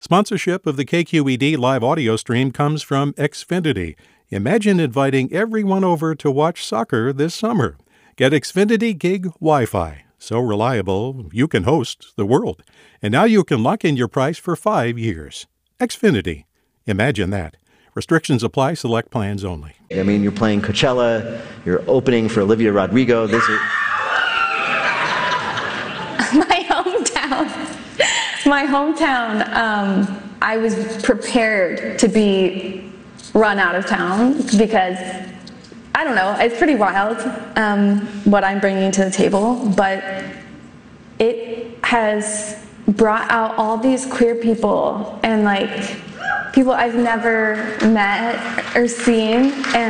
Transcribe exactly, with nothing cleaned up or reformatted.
Sponsorship of the K Q E D live audio stream comes from Xfinity. Imagine inviting everyone over to watch soccer this summer. Get Xfinity Gig Wi-Fi. So reliable, you can host the world. And now you can lock in your price for five years. Xfinity. Imagine that. Restrictions apply. Select plans only. I mean, you're playing Coachella. You're opening for Olivia Rodrigo. This is my hometown. My hometown, um, I was prepared to be run out of town because, I don't know, it's pretty wild um, what I'm bringing to the table, but it has brought out all these queer people and like people I've never met or seen. And